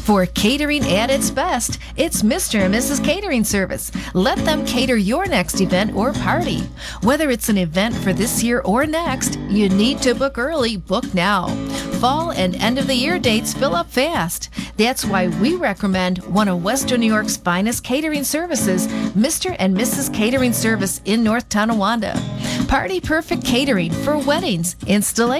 For catering at its best, it's Mr. and Mrs. Catering Service. Let them cater your next event or party. Whether it's an event for this year or next, you need to book early, book now. Fall and end of the year dates fill up fast. That's why we recommend one of Western New York's finest catering services, Mr. and Mrs. Catering Service in North Tonawanda. Party perfect catering for weddings, installations,